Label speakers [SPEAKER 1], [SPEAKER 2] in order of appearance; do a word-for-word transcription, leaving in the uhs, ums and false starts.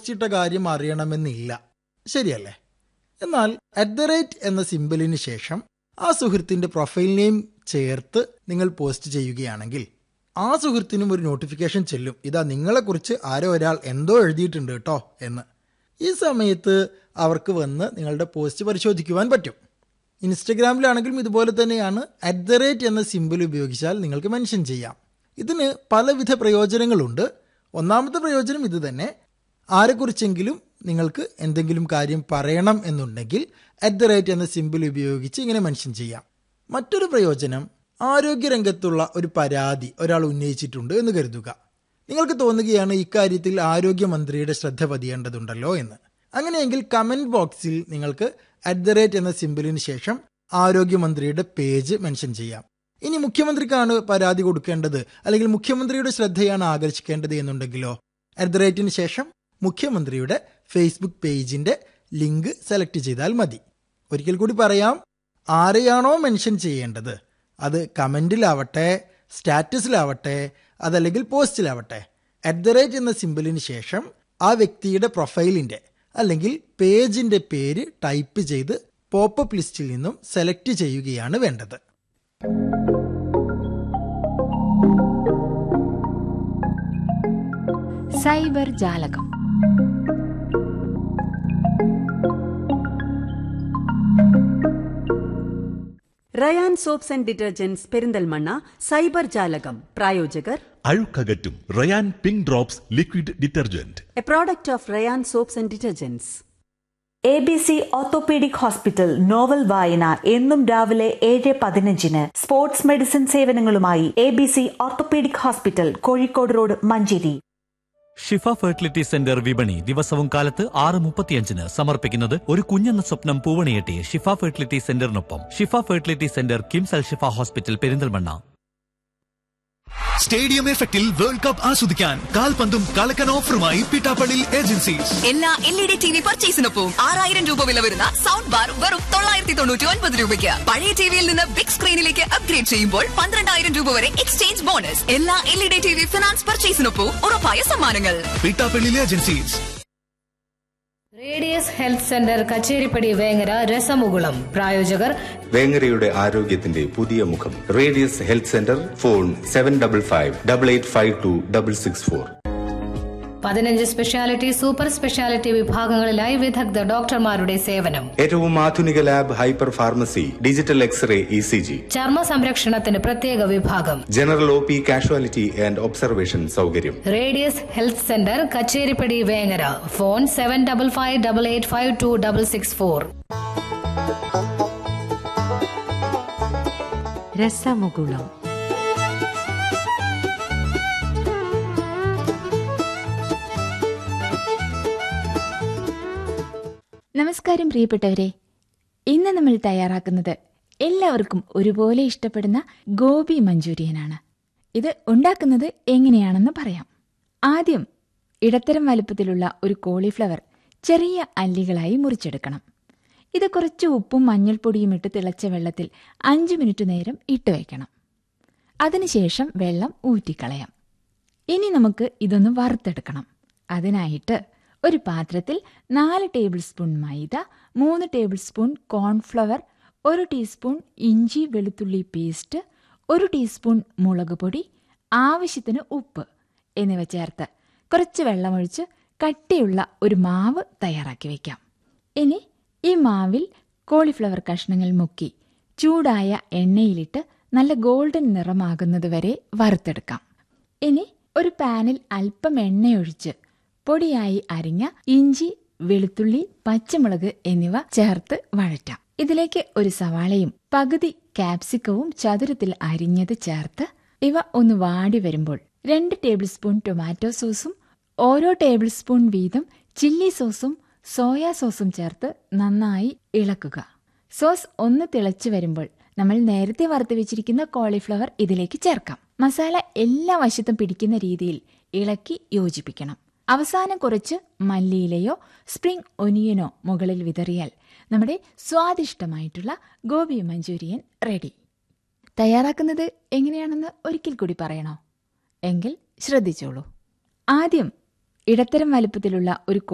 [SPEAKER 1] Post ഇട്ട കാര്യം അറിയണമെന്നില്ല, ശരിയല്ലേ? എന്നാൽ അറ്റ് ദ റേറ്റ് എന്ന സിംബലിന് ശേഷം ആ സുഹൃത്തിൻ്റെ പ്രൊഫൈൽ നെയിം ചേർത്ത് നിങ്ങൾ പോസ്റ്റ് ചെയ്യുകയാണെങ്കിൽ ആ സുഹൃത്തിനും ഒരു നോട്ടിഫിക്കേഷൻ ചെല്ലും, ഇതാ നിങ്ങളെക്കുറിച്ച് ആരോ ഒരാൾ എന്തോ എഴുതിയിട്ടുണ്ട് കേട്ടോ എന്ന്. ഈ സമയത്ത് അവർക്ക് വന്ന് നിങ്ങളുടെ പോസ്റ്റ് പരിശോധിക്കുവാൻ പറ്റും. ഇൻസ്റ്റഗ്രാമിലാണെങ്കിലും ഇതുപോലെ തന്നെയാണ്. അറ്റ് ദ റേറ്റ് എന്ന സിംബൽ ഉപയോഗിച്ചാൽ നിങ്ങൾക്ക് മെൻഷൻ ചെയ്യാം. ഇതിന് പലവിധ പ്രയോജനങ്ങളുണ്ട്. ഒന്നാമത്തെ പ്രയോജനം ഇത് തന്നെ. ആരെക്കുറിച്ചെങ്കിലും നിങ്ങൾക്ക് എന്തെങ്കിലും കാര്യം പറയണം എന്നുണ്ടെങ്കിൽ അറ്റ് ദ റേറ്റ് എന്ന സിംബൽ ഉപയോഗിച്ച് ഇങ്ങനെ മെൻഷൻ ചെയ്യാം. മറ്റൊരു പ്രയോജനം, ആരോഗ്യരംഗത്തുള്ള ഒരു പരാതി ഒരാൾ ഉന്നയിച്ചിട്ടുണ്ട് എന്ന് കരുതുക. നിങ്ങൾക്ക് തോന്നുകയാണ് ഇക്കാര്യത്തിൽ ആരോഗ്യമന്ത്രിയുടെ ശ്രദ്ധ പതിയേണ്ടതുണ്ടല്ലോ എന്ന്. അങ്ങനെയെങ്കിൽ കമൻറ്റ് ബോക്സിൽ നിങ്ങൾക്ക് അറ്റ് ദ റേറ്റ് എന്ന സിംബലിന് ശേഷം ആരോഗ്യമന്ത്രിയുടെ പേജ് മെൻഷൻ ചെയ്യാം. ഇനി മുഖ്യമന്ത്രിക്കാണ് പരാതി കൊടുക്കേണ്ടത് അല്ലെങ്കിൽ മുഖ്യമന്ത്രിയുടെ ശ്രദ്ധയാണ് ആകർഷിക്കേണ്ടത് എന്നുണ്ടെങ്കിലോ അറ്റ് ദ റേറ്റിന് ശേഷം മുഖ്യമന്ത്രിയുടെ ഫേസ്ബുക്ക് പേജിൻ്റെ ലിങ്ക് സെലക്ട് ചെയ്താൽ മതി. ഒരിക്കൽ കൂടി പറയാം, ആരെയാണോ മെൻഷൻ ചെയ്യേണ്ടത്, അത് കമൻറ്റിലാവട്ടെ, സ്റ്റാറ്റസിലാവട്ടെ, അതല്ലെങ്കിൽ പോസ്റ്റിലാവട്ടെ, അറ്റ് ദ റേറ്റ് എന്ന സിംബലിന് ശേഷം ആ വ്യക്തിയുടെ പ്രൊഫൈലിൻ്റെ അല്ലെങ്കിൽ പേജിൻ്റെ പേര് ടൈപ്പ് ചെയ്ത് പോപ്പപ്പ് ലിസ്റ്റിൽ നിന്നും സെലക്ട് ചെയ്യുകയാണ് വേണ്ടത്.
[SPEAKER 2] സൈബർ ജാലകം.
[SPEAKER 3] Ryan soaps and detergents Perinthalmanna cyber ജാലകം. പ്രായോജകർ
[SPEAKER 4] അഴുക്കകറ്റും Ryan pink drops liquid detergent,
[SPEAKER 3] A product of Ryan soaps and detergents.
[SPEAKER 5] A B C orthopaedic hospital novel വായന എന്നും രാവിലെ ഏഴ് പതിനഞ്ചിന്. Sports medicine സേവനങ്ങളുമായി A B C orthopaedic hospital, Kozhikode road, Manjeri.
[SPEAKER 6] Shifa fertility centre വിപണി ദിവസവും കാലത്ത് ആറ് മുപ്പത്തിയഞ്ചിന് സമർപ്പിക്കുന്നത് ഒരു കുഞ്ഞെന്ന സ്വപ്നം പൂവണിയെട്ടി ഷിഫ ഫെർട്ടിലിറ്റി സെന്ററിനൊപ്പം. ഷിഫ ഫെർട്ടിലിറ്റി സെന്റർ കിംസ് അൽ ഷിഫ ഹോസ്പിറ്റൽ പെരിന്തൽമണ്ണ.
[SPEAKER 7] സ്റ്റേഡിയം എഫക്റ്റിൽ വേൾഡ് കപ്പ് ആസ്വദിക്കാൻ കാൽപന്തും കളക്കൻ ഓഫറുമായി പിട്ടാപ്പള്ളി ഏജൻസീസ്.
[SPEAKER 8] എല്ലാ L E D T V പർച്ചേസിനൊപ്പം ആറായിരം രൂപ വില വരുന്ന സൗണ്ട് ബാർ വെറും തൊള്ളായിരത്തി തൊണ്ണൂറ്റി ഒൻപത് രൂപയ്ക്ക്. പഴയ ടിവിയിൽ നിന്ന് ബിഗ് സ്ക്രീനിലേക്ക് അപ്ഗ്രേഡ് ചെയ്യുമ്പോൾ പന്ത്രണ്ടായിരം രൂപ വരെ എക്സ്ചേഞ്ച് ബോണസ്. എല്ലാ L E D T V finance പർച്ചേസിനൊപ്പം ഉറപ്പായ സമ്മാനങ്ങൾ.
[SPEAKER 7] Pittappilly agencies.
[SPEAKER 9] Radius health centre Kacheripadi Vengara രസമുകുളം. പ്രായോജകർ
[SPEAKER 10] വേങ്ങരയുടെ ആരോഗ്യത്തിന്റെ പുതിയ മുഖം radius health centre. Phone seven double five double eight five to double six four.
[SPEAKER 9] പതിനഞ്ച് സ്പെഷ്യാലിറ്റി, സൂപ്പർ സ്പെഷ്യാലിറ്റി വിഭാഗങ്ങളിലായി വിദഗ്ധ ഡോക്ടർമാരുടെ സേവനം.
[SPEAKER 10] ഏറ്റവും ആധുനിക lab, hyper pharmacy, digital x-ray, E C G,
[SPEAKER 9] ചർമ്മ സംരക്ഷണത്തിന് പ്രത്യേക വിഭാഗം,
[SPEAKER 10] general O P, casualty and observation സൗകര്യം.
[SPEAKER 9] Radius health centre Kacheripadi Vengara. Phone seven double five double eight five to double six four.
[SPEAKER 2] രസമുകുളം. നമസ്കാരം പ്രിയപ്പെട്ടവരെ, ഇന്ന് നമ്മൾ തയ്യാറാക്കുന്നത് എല്ലാവർക്കും ഒരുപോലെ ഇഷ്ടപ്പെടുന്ന ഗോബി മഞ്ചൂരിയനാണ്. ഇത് ഉണ്ടാക്കുന്നത് എങ്ങനെയാണെന്ന് പറയാം. ആദ്യം ഇടത്തരം വലുപ്പത്തിലുള്ള ഒരു കോളിഫ്ലവർ ചെറിയ അല്ലികളായി മുറിച്ചെടുക്കണം. ഇത് കുറച്ച് ഉപ്പും മഞ്ഞൾപ്പൊടിയും ഇട്ട് തിളച്ച വെള്ളത്തിൽ അഞ്ച് മിനിറ്റ് നേരം ഇട്ട് വയ്ക്കണം. അതിനുശേഷം വെള്ളം ഊറ്റിക്കളയാം. ഇനി നമുക്ക് ഇതൊന്ന് വറുത്തെടുക്കണം. അതിനായിട്ട് ഒരു പാത്രത്തിൽ നാല് ടേബിൾ സ്പൂൺ മൈദ, മൂന്ന് ടേബിൾ സ്പൂൺ കോൺഫ്ലവർ, ഒരു ടീസ്പൂൺ ഇഞ്ചി വെളുത്തുള്ളി പേസ്റ്റ്, ഒരു ടീസ്പൂൺ മുളക് പൊടി, ആവശ്യത്തിന് ഉപ്പ് എന്നിവ ചേർത്ത് കുറച്ച് വെള്ളമൊഴിച്ച് കട്ടിയുള്ള ഒരു മാവ് തയ്യാറാക്കി വയ്ക്കാം. ഇനി ഈ മാവിൽ കോളിഫ്ലവർ കഷ്ണങ്ങൾ മുക്കി ചൂടായ എണ്ണയിലിട്ട് നല്ല ഗോൾഡൻ നിറമാകുന്നതുവരെ വറുത്തെടുക്കാം. ഇനി ഒരു പാനിൽ അല്പം എണ്ണയൊഴിച്ച് പൊടിയായി അരിഞ്ഞ ഇഞ്ചി, വെളുത്തുള്ളി, പച്ചമുളക് എന്നിവ ചേർത്ത് വഴറ്റാം. ഇതിലേക്ക് ഒരു സവാളയും പകുതി കാപ്സിക്കവും ചതുരത്തിൽ അരിഞ്ഞത് ചേർത്ത് ഇവ ഒന്ന് വാടി വരുമ്പോൾ രണ്ട് ടേബിൾ സ്പൂൺ ടൊമാറ്റോ സോസും ഓരോ ടേബിൾ സ്പൂൺ വീതം ചില്ലി സോസും സോയാ സോസും ചേർത്ത് നന്നായി ഇളക്കുക. സോസ് ഒന്ന് തിളച്ചു വരുമ്പോൾ നമ്മൾ നേരത്തെ വറുത്ത് വെച്ചിരിക്കുന്ന കോളിഫ്ലവർ ഇതിലേക്ക് ചേർക്കാം. മസാല എല്ലാ വശത്തും പിടിക്കുന്ന രീതിയിൽ ഇളക്കി യോജിപ്പിക്കണം. അവസാനം കുറച്ച് മല്ലിയിലയോ സ്പ്രിംഗ് ഒനിയനോ മുകളിൽ വിതറിയാൽ നമ്മുടെ സ്വാദിഷ്ടമായിട്ടുള്ള ഗോബി മഞ്ചൂരിയൻ റെഡി. തയ്യാറാക്കുന്നത് എങ്ങനെയാണെന്ന് ഒരിക്കൽ കൂടി പറയണോ? എങ്കിൽ ശ്രദ്ധിച്ചോളൂ. ആദ്യം ഇടത്തരം വലുപ്പത്തിലുള്ള ഒരു